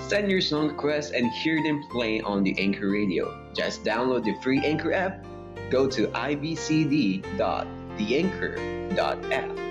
Send your song requests and hear them play on the Anchor Radio. Just download the free Anchor app, go to ibcd.theanchor.app